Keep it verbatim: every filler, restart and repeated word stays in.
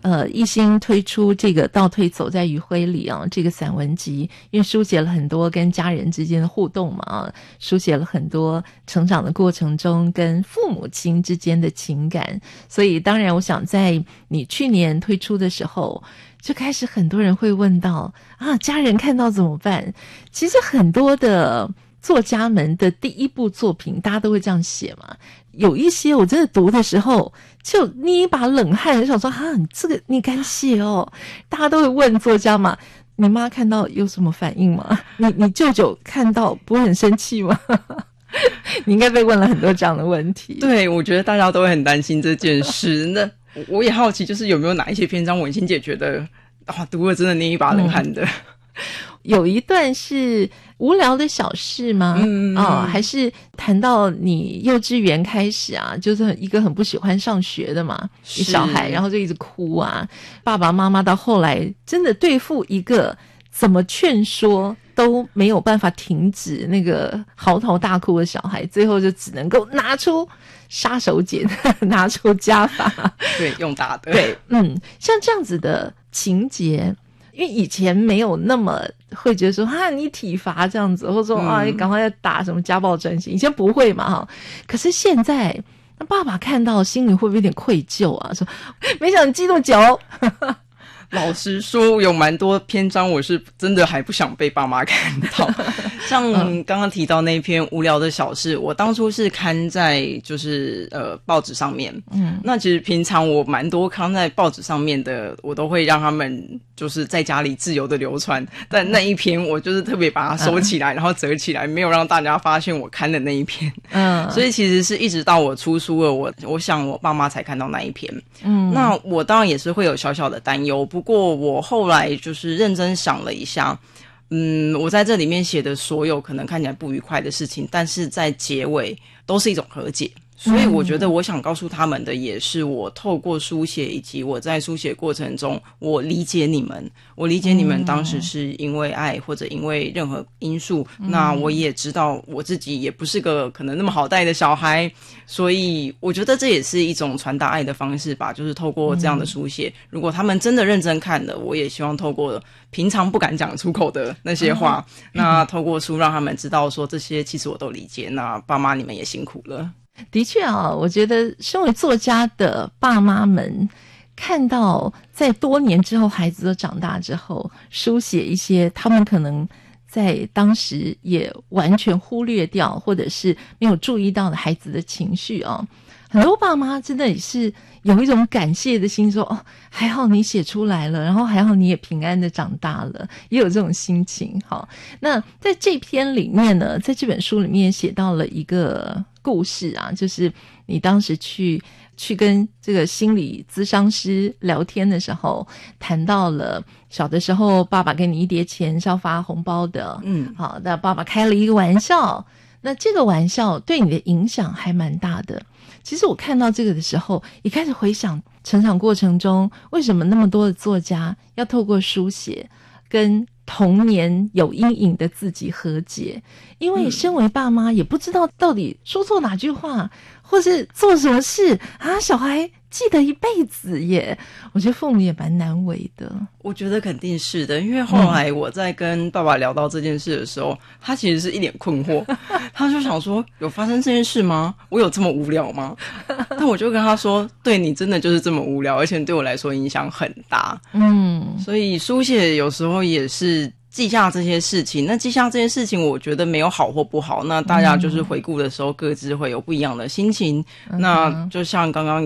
呃一心推出这个倒退走在余晖里啊这个散文集，因为书写了很多跟家人之间的互动嘛啊，书写了很多成长的过程中跟父母亲之间的情感，所以当然我想在你去年推出的时候就开始很多人会问到啊，家人看到怎么办？其实很多的作家们的第一部作品大家都会这样写嘛，有一些我真的读的时候就捏一把冷汗，就想说哈，你这个你敢写哦？大家都会问作家嘛，你妈看到有什么反应吗？你你舅舅看到不会很生气吗？你应该被问了很多这样的问题。 对，我觉得大家都会很担心这件事。那我也好奇，就是有没有哪一些篇章文心姐觉得啊，读了真的捏一把冷汗的？嗯， 有一段是无聊的小事吗？嗯啊、哦，还是谈到你幼稚园开始啊，就是一个很不喜欢上学的嘛，小孩，然后就一直哭啊，爸爸妈妈到后来真的对付一个怎么劝说都没有办法停止那个嚎啕大哭的小孩，最后就只能够拿出杀手锏，拿出家法， 对，用打的， 对，嗯，像这样子的情节。因为以前没有那么会觉得说哈你体罚这样子，或者说、嗯、啊你赶快要打什么家暴专线，以前不会嘛哈。可是现在爸爸看到心里会不会有点愧疚啊？说没想到你记那么久。 老实说有蛮多篇章我是真的还不想被爸妈看到，像刚刚提到那一篇无聊的小事，我当初是刊在就是呃报纸上面，嗯，那其实平常我蛮多刊在报纸上面的我都会让他们就是在家里自由的流传，但那一篇我就是特别把它收起来、嗯、然后折起来，没有让大家发现我刊的那一篇，嗯，所以其实是一直到我出书了，我我想我爸妈才看到那一篇，嗯，那我当然也是会有小小的担忧，不过我后来就是认真想了一下，嗯，我在这里面写的所有可能看起来不愉快的事情，但是在结尾都是一种和解，所以我觉得我想告诉他们的也是我透过书写以及我在书写过程中我理解你们，我理解你们当时是因为爱或者因为任何因素、嗯、那我也知道我自己也不是个可能那么好带的小孩，所以我觉得这也是一种传达爱的方式吧，就是透过这样的书写、嗯、如果他们真的认真看了，我也希望透过平常不敢讲出口的那些话、嗯、那透过书让他们知道说这些其实我都理解，那爸妈你们也辛苦了。 的确啊，我觉得身为作家的爸妈们看到在多年之后孩子都长大之后书写一些他们可能在当时也完全忽略掉或者是没有注意到的孩子的情绪啊，很多爸妈真的也是有一种感谢的心，说哦，还好你写出来了，然后还好你也平安的长大了，也有这种心情。好，那在这篇里面呢，在这本书里面写到了一个故事啊，就是你当时去去跟这个心理咨商师聊天的时候，谈到了小的时候爸爸给你一叠钱是要发红包的，嗯，好，那爸爸开了一个玩笑，那这个玩笑对你的影响还蛮大的。其实我看到这个的时候，也开始回想成长过程中为什么那么多的作家要透过书写跟童年有阴影的自己和解，因为身为爸妈也不知道到底说错哪句话或是做什么事啊，小孩记得一辈子耶，我觉得父母也蛮难为的。 我觉得肯定是的，因为后来我在跟爸爸聊到这件事的时候、嗯、他其实是一脸困惑他就想说有发生这件事吗？我有这么无聊吗？但我就跟他说对，你真的就是这么无聊，而且对我来说影响很大。嗯，所以书写有时候也是记下这些事情，那记下这些事情我觉得没有好或不好，那大家就是回顾的时候各自会有不一样的心情、嗯、那就像刚刚